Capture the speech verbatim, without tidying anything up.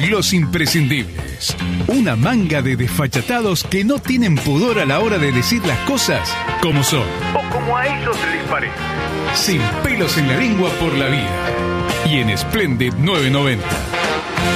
Los Imprescindibles. Una manga de desfachatados que no tienen pudor a la hora de decir las cosas como son. O como a ellos les parece. Sin pelos en la lengua por la vida. Y en Splendid novecientos noventa.